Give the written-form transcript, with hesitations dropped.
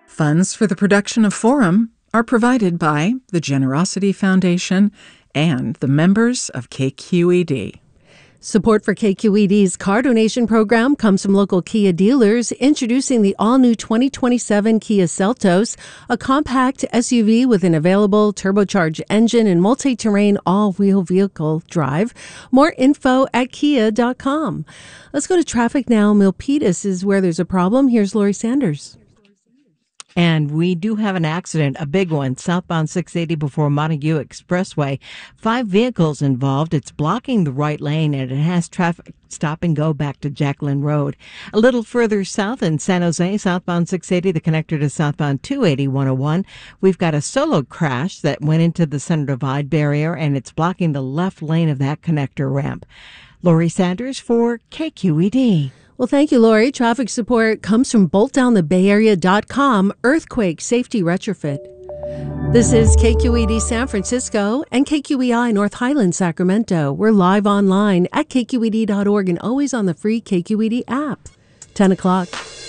Funds for the production of Forum are provided by the Generosity Foundation and the members of KQED. Support for KQED's car donation program comes from local Kia dealers introducing the all-new 2027 Kia Seltos, a compact SUV with an available turbocharged engine and multi-terrain all-wheel vehicle drive. More info at kia.com. Let's go to traffic now. Milpitas is where there's a problem. Here's Lori Sanders. And we do have an accident, a big one, southbound 680 before Montague Expressway. 5 vehicles involved. It's blocking the right lane, and it has traffic stop and go back to Jacqueline Road. A little further south in San Jose, southbound 680, the connector to southbound 280 101. We've got a solo crash that went into the center divide barrier, and it's blocking the left lane of that connector ramp. Lori Sanders for KQED. Well, thank you, Lori. Traffic support comes from boltdownthebayarea.com, earthquake safety retrofit. This is KQED San Francisco and KQEI North Highlands, Sacramento. We're live online at kqed.org and always on the free KQED app. 10 o'clock.